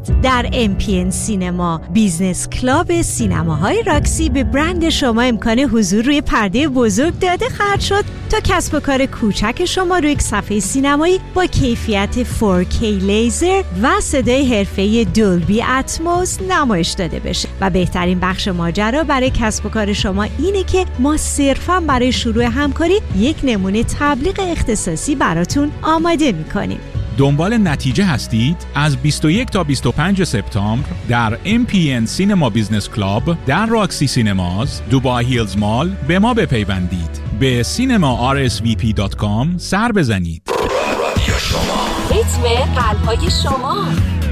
کنید. در MPN سینما بیزنس کلاب سینماهای راکسی به برند شما امکان حضور روی پرده بزرگ داده خواهد شد تا کسب و کار کوچک شما روی یک صفحه سینمایی با کیفیت 4K لیزر و صدای حرفه‌ای دولبی اتموس نمایش داده بشه. و بهترین بخش ماجرا برای کسب و کار شما اینه که ما صرفاً برای شروع همکاری یک نمونه تبلیغ اختصاصی براتون آماده می‌کنیم. دنبال نتیجه هستید؟ از 21 تا 25 سپتامبر در MPN سینما بیزنس کلاب در راکسی سینماز دوبای هیلز مال به ما بپیوندید. به cinema.rsvp.com سر بزنید. رادیو شما، ریتم قلب‌های شما.